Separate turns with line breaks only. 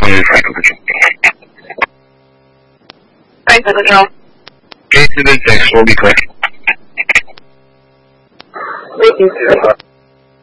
Cycle Patrol.
Case to the 6 will be clear.
Thank you.